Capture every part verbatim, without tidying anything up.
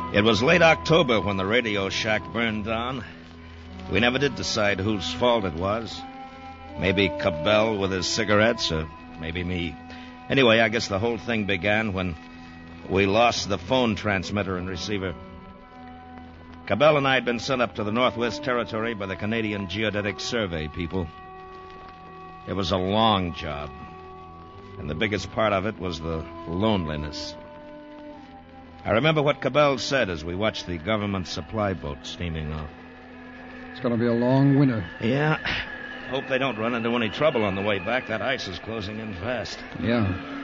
It was late October when the radio shack burned down. We never did decide whose fault it was. Maybe Cabell with his cigarettes, or maybe me. Anyway, I guess the whole thing began when we lost the phone transmitter and receiver. Cabell and I had been sent up to the Northwest Territory by the Canadian Geodetic Survey people. It was a long job, and the biggest part of it was the loneliness. I remember what Cabell said as we watched the government supply boat steaming off. It's going to be a long winter. Yeah. Hope they don't run into any trouble on the way back. That ice is closing in fast. Yeah.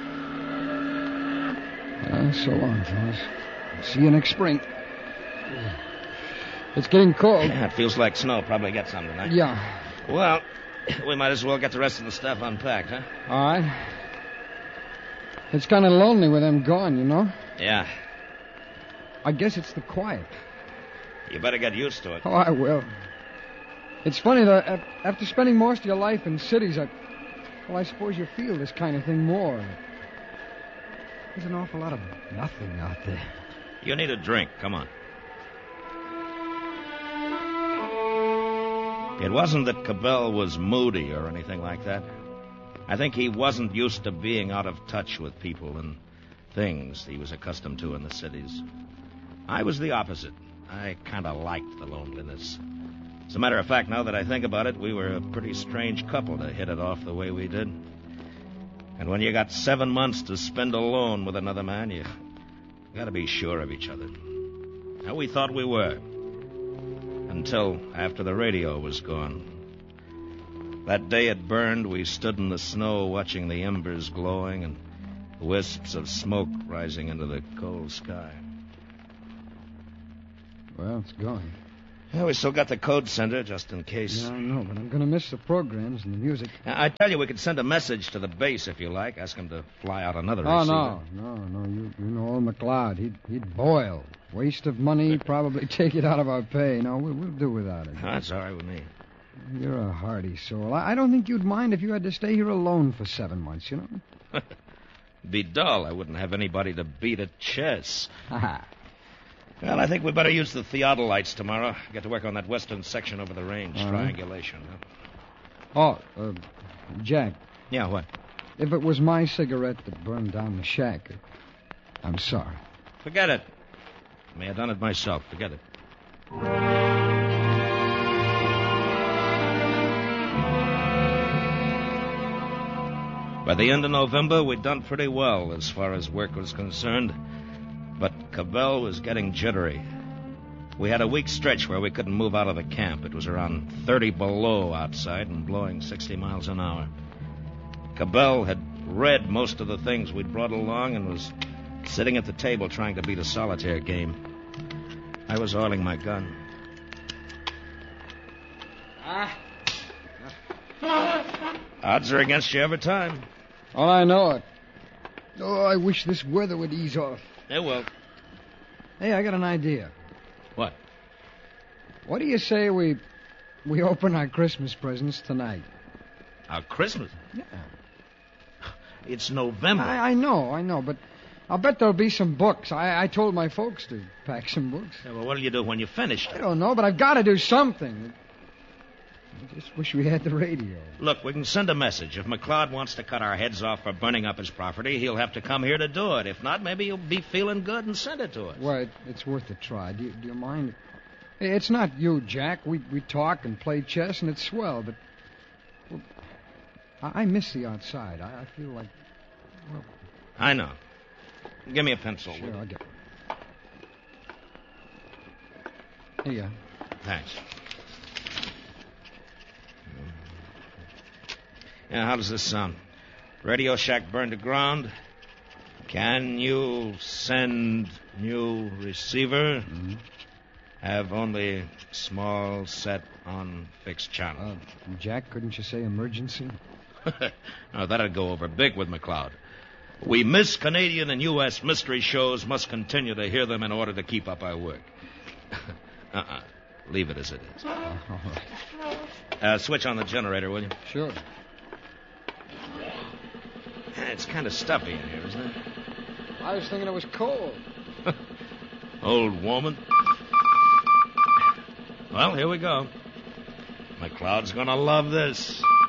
Uh, so long, fellas. See you next spring. It's getting cold. Yeah, it feels like snow. Probably get some tonight. Yeah. Well, we might as well get the rest of the stuff unpacked, huh? All right. It's kind of lonely with them gone, you know? Yeah. I guess it's the quiet. You better get used to it. Oh, I will. It's funny, though, after spending most of your life in cities, I, well, I suppose you feel this kind of thing more. There's an awful lot of nothing out there. You need a drink. Come on. It wasn't that Cabell was moody or anything like that. I think he wasn't used to being out of touch with people and things he was accustomed to in the cities. I was the opposite. I kind of liked the loneliness. As a matter of fact, now that I think about it, we were a pretty strange couple to hit it off the way we did. And when you got seven months to spend alone with another man, you got to be sure of each other. Now, we thought we were. Until after the radio was gone. That day it burned, we stood in the snow watching the embers glowing and wisps of smoke rising into the cold sky. Well, it's gone. Yeah, we still got the code center, just in case. Yeah, I know, but I'm going to miss the programs and the music. I tell you, we could send a message to the base if you like. Ask them to fly out another oh, receiver. Oh, no, no, no. You, you know old McLeod. He'd, he'd boil. Waste of money, probably take it out of our pay. No, we'll, we'll do without it. That's all right with me. You're a hearty soul. I, I don't think you'd mind if you had to stay here alone for seven months, you know? It'd be dull. I wouldn't have anybody to beat at chess. Ha Well, I think we better use the theodolites tomorrow. Get to work on that western section over the range. Uh-huh. Triangulation. Huh? Oh, uh, Jack. Yeah, what? If it was my cigarette that burned down the shack, I'm sorry. Forget it. I may have done it myself. Forget it. By the end of November, we'd done pretty well as far as work was concerned. But Cabell was getting jittery. We had a week stretch where we couldn't move out of the camp. It was around thirty below outside and blowing sixty miles an hour. Cabell had read most of the things we'd brought along and was sitting at the table trying to beat a solitaire game. I was oiling my gun. Ah. Odds are against you every time. Oh, I know it. Oh, I wish this weather would ease off. It will. Hey, I got an idea. What? What do you say we we open our Christmas presents tonight? Our Christmas? Yeah. It's November. I, I know, I know, but I'll bet there'll be some books. I, I told my folks to pack some books. Yeah, well, what'll you do when you finish? I don't know, but I've got to do something. I just wish we had the radio. Look, we can send a message. If McLeod wants to cut our heads off for burning up his property, he'll have to come here to do it. If not, maybe he'll be feeling good and send it to us. Well, it, it's worth a try. Do you, do you mind? It's not you, Jack. We we talk and play chess, and it's swell, but well, I, I miss the outside. I, I feel like, well... I know. Give me a pencil. Sure, I'll get one. Here you are. Thanks. Yeah, how does this sound? Radio shack burned to ground. Can you send new receiver? Mm-hmm. Have only small set on fixed channel. Uh, Jack, couldn't you say emergency? No, that'd go over big with McLeod. We miss Canadian and U S mystery shows, must continue to hear them in order to keep up our work. uh-uh. Leave it as it is. Oh, all right. Uh, switch on the generator, will you? Sure. It's kind of stuffy in here, isn't it? I was thinking it was cold. Old woman. Well, here we go. McLeod's gonna love this.